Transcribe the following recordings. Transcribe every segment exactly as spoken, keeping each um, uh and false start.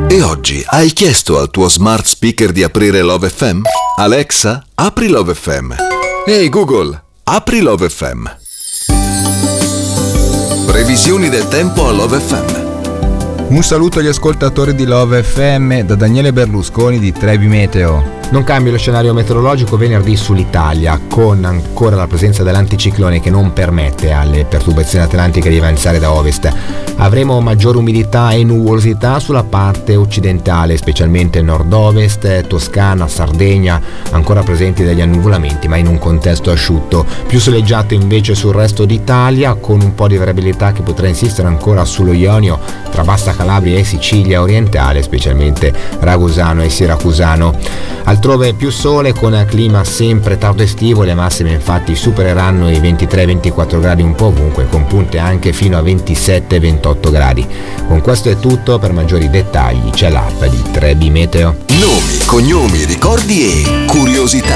E oggi hai chiesto al tuo smart speaker di aprire Love F M? Alexa, apri Love F M. Ehi Google, apri Love F M. Previsioni del tempo a Love F M. Un saluto agli ascoltatori di Love F M da Daniele Berlusconi di Trebi Meteo. Non cambia lo scenario meteorologico venerdì sull'Italia, con ancora la presenza dell'anticiclone che non permette alle perturbazioni atlantiche di avanzare da ovest. Avremo maggiore umidità e nuvolosità sulla parte occidentale, specialmente nord-ovest, Toscana, Sardegna, ancora presenti degli annuvolamenti, ma in un contesto asciutto. Più soleggiato invece sul resto d'Italia, con un po' di variabilità che potrà insistere ancora sullo Ionio, tra Bassa Calabria e Sicilia orientale, specialmente Ragusano e Siracusano. Altrove più sole con clima sempre tardo estivo, le massime infatti supereranno i ventitré ventiquattro gradi un po' ovunque, con punte anche fino a ventisette ventotto gradi. Con questo è tutto, per maggiori dettagli c'è l'app di Trebi Meteo. Nomi, cognomi, ricordi e curiosità.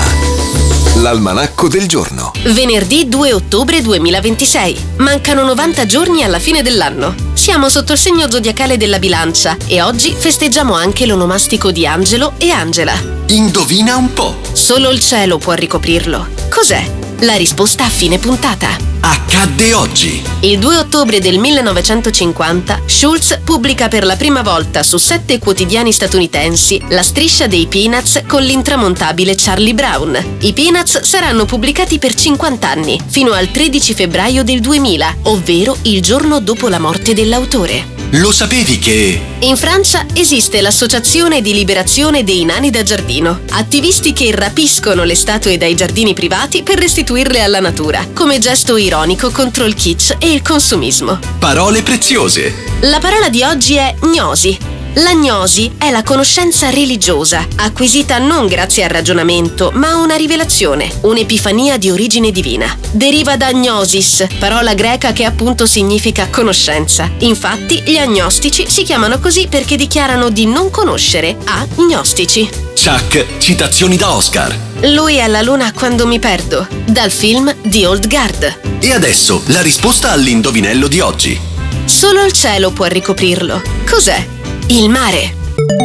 L'almanacco del giorno. Venerdì due ottobre duemilaventisei. Mancano novanta giorni alla fine dell'anno. Siamo sotto il segno zodiacale della Bilancia e oggi festeggiamo anche l'onomastico di Angelo e Angela. Indovina un po'. Solo il cielo può ricoprirlo. Cos'è? La risposta a fine puntata. Accadde oggi. Il due ottobre del millenovecentocinquanta, Schulz pubblica per la prima volta su sette quotidiani statunitensi la striscia dei Peanuts con l'intramontabile Charlie Brown. I Peanuts saranno pubblicati per cinquanta anni, fino al tredici febbraio del duemila, ovvero il giorno dopo la morte dell'autore. Lo sapevi che... In Francia esiste l'Associazione di Liberazione dei Nani da Giardino, attivisti che rapiscono le statue dai giardini privati per restituirle alla natura, come gesto ironico contro il kitsch e il consumismo. Parole preziose. La parola di oggi è gnosi. La gnosi è la conoscenza religiosa, acquisita non grazie al ragionamento, ma a una rivelazione, un'epifania di origine divina. Deriva da gnosis, parola greca che appunto significa conoscenza. Infatti, gli agnostici si chiamano così perché dichiarano di non conoscere agnostici. Chuck, citazioni da Oscar. Lui è la luna quando mi perdo, dal film The Old Guard. E adesso la risposta all'indovinello di oggi. Solo il cielo può ricoprirlo. Cos'è? Il mare.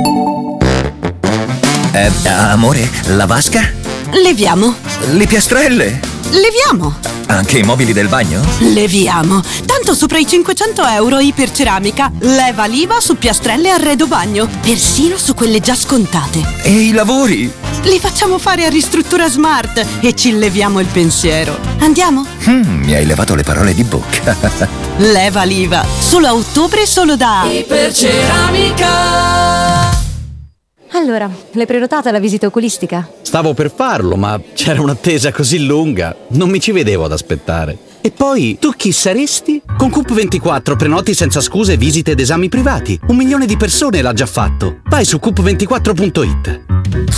Eh, amore, la vasca? Leviamo. Le piastrelle? Leviamo. Anche i mobili del bagno? Leviamo. Tanto sopra i cinquecento euro iperceramica. Leva l'I V A su piastrelle e arredo bagno. Persino su quelle già scontate. E i lavori? Li facciamo fare a Ristruttura Smart e ci leviamo il pensiero. Andiamo? Mm, mi hai levato le parole di bocca. Leva l'I V A. Solo a ottobre, solo da Iperceramica. Allora, l'hai prenotata la visita oculistica? Stavo per farlo, ma c'era un'attesa così lunga. Non mi ci vedevo ad aspettare. E poi, tu chi saresti? Con Coop ventiquattro prenoti senza scuse visite ed esami privati. Un milione di persone l'ha già fatto. Vai su coop ventiquattro punto it.